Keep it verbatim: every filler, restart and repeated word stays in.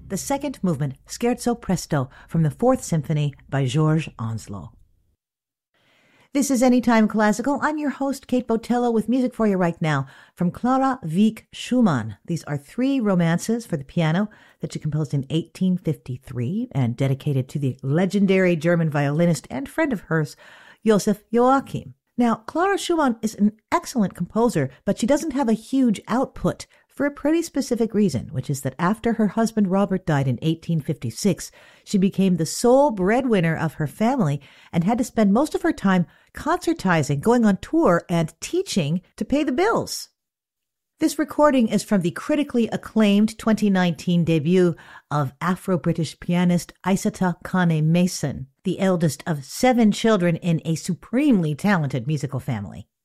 the second movement, Scherzo Presto, from the Fourth Symphony by Georges Onslow. This is Anytime Classical. I'm your host, Kate Botello, with music for you right now from Clara Wieck Schumann. These are three romances for the piano that she composed in eighteen fifty-three and dedicated to the legendary German violinist and friend of hers, Joseph Joachim. Now, Clara Schumann is an excellent composer, but she doesn't have a huge output for a pretty specific reason, which is that after her husband Robert died in eighteen fifty-six, she became the sole breadwinner of her family and had to spend most of her time concertizing, going on tour, and teaching to pay the bills. This recording is from the critically acclaimed twenty nineteen debut of Afro-British pianist Aissata Kane Mason, the eldest of seven children in a supremely talented musical family.